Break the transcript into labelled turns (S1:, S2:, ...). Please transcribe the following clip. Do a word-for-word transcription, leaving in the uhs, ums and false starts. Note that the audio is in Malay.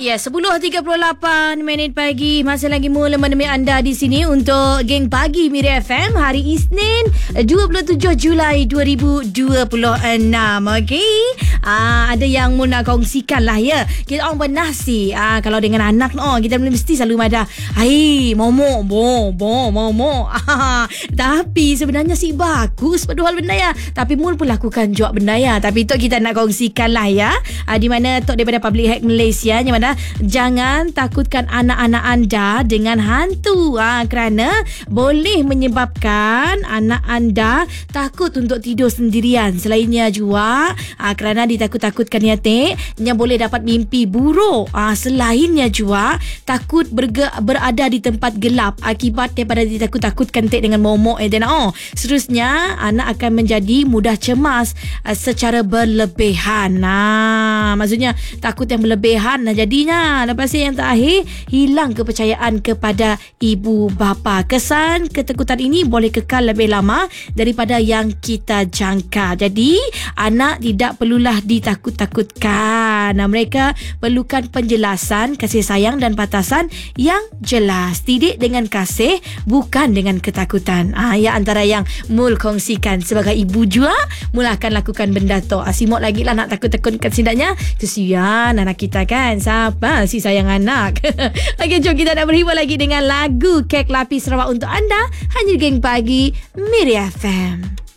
S1: Ya, sepuluh tiga puluh lapan minit pagi. Masih lagi mula menemui anda di sini untuk Geng Pagi Miri F M hari Isnin dua puluh tujuh Julai dua ribu dua puluh enam. Okey. Ah, ada yang mau nak kongsikan lah ya. Kita orang bernasi. Ah, kalau dengan anak no, kita mesti selalu ada. Hai, momo, bo, bo, momo. Ah, tapi sebenarnya sih bagus pada hal benda ya. Tapi mul pun lakukan juga benda ya. Tapi tu kita nak kongsikan lah ya. Ah, di mana tok daripada Public Health Malaysia yang mana jangan takutkan anak-anak anda dengan hantu ha, kerana boleh menyebabkan anak anda takut untuk tidur sendirian. Selainnya juga ha, kerana ditakut-takutkan ya tek, yang boleh dapat mimpi buruk. Ha, selainnya juga takut berge, berada di tempat gelap akibat daripada ditakut-takutkan tek dengan momok eh, dan oh, seterusnya anak akan menjadi mudah cemas uh, secara berlebihan. Nah, maksudnya takut yang berlebihan nah jadinya lepas yang terakhir hilang kepercayaan kepada ibu bapa. Kesan ketakutan ini boleh kekal lebih lama daripada yang kita jangka. Jadi anak tidak perlulah ditakut-takutkan. Nah, mereka perlukan penjelasan, kasih sayang dan batasan yang jelas. Didik dengan kasih, bukan dengan ketakutan. Ah, ya antara yang mul kongsikan sebagai ibu juga mul akan lakukan benda tu. Ah, simok lagi lah nak takut-takutkan sidaknya. Kesian anak kita kan. Siapa si sayang anak. Okey, jom kita nak berhibur lagi dengan lagu Kek Lapis Sarawak untuk anda hanya di Geng Pagi Miri F M.